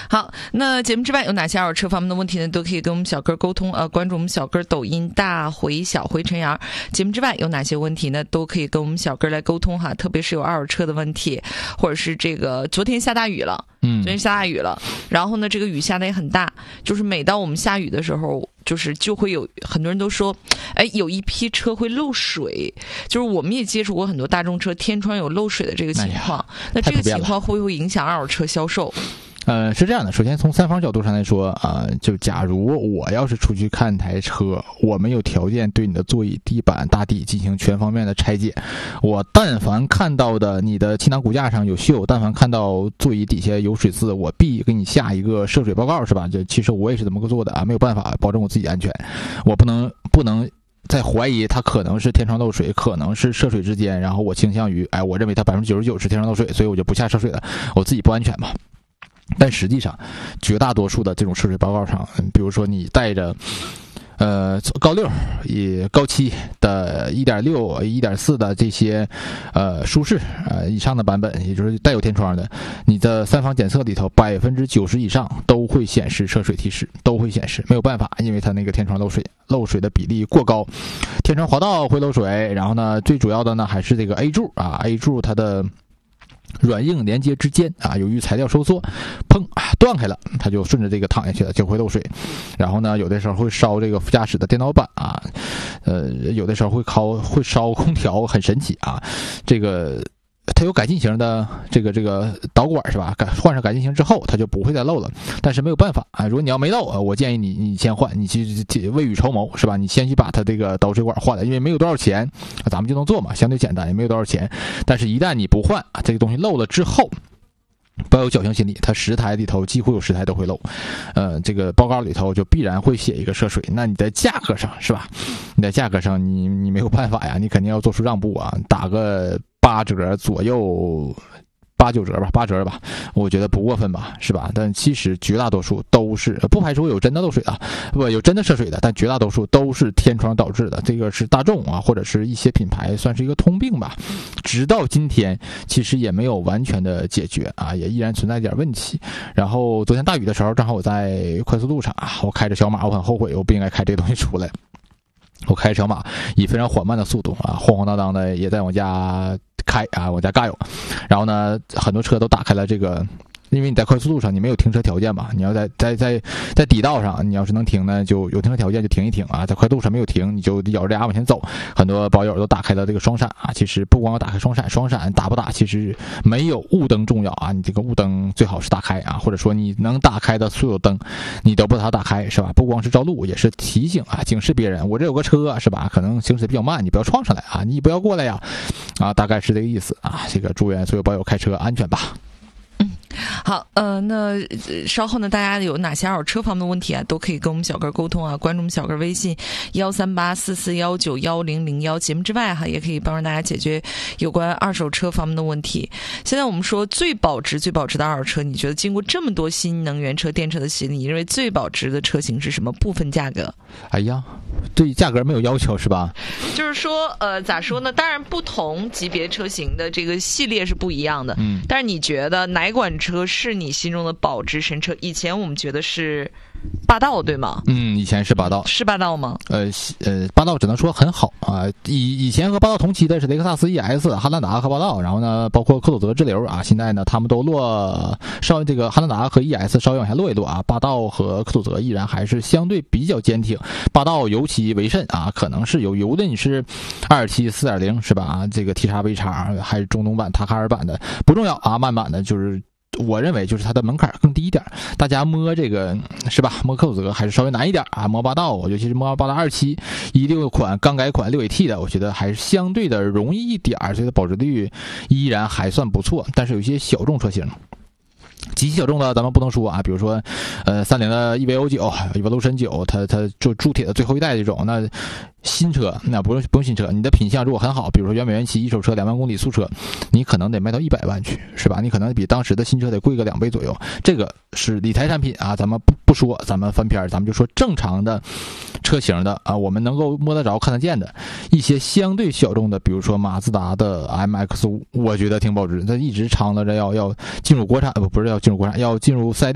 好，那节目之外有哪些二手车方面的问题呢？都可以跟我们小哥沟通关注我们小哥抖音大回小回陈阳。节目之外有哪些问题呢？都可以跟我们小哥来沟通哈，特别是有二手车的问题，或者是这个昨天下大雨了，昨天下大雨了，然后呢这个雨下的也很大，就是每到我们下雨的时候，就会有很多人都说，有一批车会漏水，就是我们也接触过很多大众车天窗有漏水的这个情况，那这个情况会不会影响二手车销售？ 是这样的，首先从三方角度上来说就假如我要是出去看台车，我们有条件对你的座椅、地板、大地进行全方面的拆解，我但凡看到的你的气囊骨架上有锈，但凡看到座椅底下有水渍，我必给你下一个涉水报告，是吧？这其实我也是这么做的没有办法保证我自己安全，我不能在怀疑它可能是天窗漏水，可能是涉水之间，然后我倾向于我认为它99%是天窗漏水，所以我就不下涉水了，我自己不安全嘛。但实际上绝大多数的这种涉水报告上，比如说你带着高6也高7的 1.6 1.4 的这些舒适以上的版本，也就是带有天窗的，你的三方检测里头90%以上都会显示涉水提示，都会显示，没有办法，因为它那个天窗漏水的比例过高，天窗滑道会漏水，然后呢最主要的呢还是这个 A 柱A 柱它的软硬连接之间由于材料收缩，砰断开了，它就顺着这个淌下去了，就会漏水。然后呢，有的时候会烧这个副驾驶的电脑板有的时候会烧空调，很神奇这个它有改进型的这个导管是吧？换上改进型之后，它就不会再漏了。但是没有办法如果你要没漏我建议你先换，你去未雨绸缪是吧？你先去把它这个导水管换了，因为没有多少钱，咱们就能做嘛，相对简单，也没有多少钱。但是一旦你不换这个东西漏了之后，不要有侥幸心理，它10台里头几乎有10台都会漏，这个报告里头就必然会写一个涉水。那你在价格上是吧？你在价格上你没有办法呀，你肯定要做出让步打个8折左右，8、9折吧，8折吧，我觉得不过分吧，是吧？但其实绝大多数都是，不排除有真的漏水有真的涉水的，但绝大多数都是天窗导致的。这个是大众或者是一些品牌算是一个通病吧。直到今天，其实也没有完全的解决也依然存在点问题。然后昨天大雨的时候，正好我在快速路上我开着小马，我很后悔我不应该开这个东西出来。我开着小马以非常缓慢的速度晃晃荡荡的也在往家开往家嘎悠，然后呢很多车都打开了这个，因为你在快速路上你没有停车条件嘛，你要在底道上，你要是能停呢就有停车条件就停一停在快路上没有停你就咬着牙往前走。很多保友都打开了这个双闪其实不光要打开双闪打不打其实没有雾灯重要你这个雾灯最好是打开或者说你能打开的所有灯你都把它打开是吧？不光是照路，也是提醒警示别人，我这有个车是吧？可能行驶比较慢，你不要撞上来你不要过来呀大概是这个意思这个祝愿所有保友开车安全吧。 好，那稍后呢，大家有哪些二手车方面的问题都可以跟我们小哥沟通关注我们小哥微信13844191001，节目之外也可以帮助大家解决有关二手车方面的问题。现在我们说最保值的二手车，你觉得经过这么多新能源车、电车的洗礼，你认为最保值的车型是什么部分价格？ 哎呀，对价格没有要求是吧？ 就是说咋说呢？当然不同级别车型的这个系列是不一样的，但是你觉得哪款车是你心中的保值神车？以前我们觉得是霸道对吗？ 以前是霸道。 是霸道吗？ 霸道只能说很好以前和霸道同期的是雷克萨斯 ES、 汉兰达和霸道，然后呢包括科佐泽之流现在呢他们都稍微这个汉兰达和 ES 稍微往下落一落霸道和科佐泽依然还是相对比较坚挺，霸道尤其为甚可能是有的你是 2.7 4.0 是吧？这个 TXV 还是中东版塔卡尔版的不重要慢版的就是我认为就是它的门槛更低一点，大家摸这个是吧？摸科佐泽还是稍微难一点摸霸道，尤其是摸霸道2.7 16款刚改款 6AT 的，我觉得还是相对的容易一点，所以它保值率依然还算不错。但是有一些小众车型极其小众的咱们不能说比如说30的 EVO9 Evolution 9，它就铸铁的最后一代这种，那新车那不用新车，你的品相如果很好，比如说原美原漆一手车2万公里速车，你可能得卖到100万去是吧？你可能比当时的新车得贵个2倍左右，这个是理财产品咱们不说，咱们翻篇，咱们就说正常的车型的我们能够摸得着看得见的一些相对小众的，比如说马自达的 MX-5， 我觉得挺保值，它一直嚷着要进入国产，不是要进入国产，要进入4S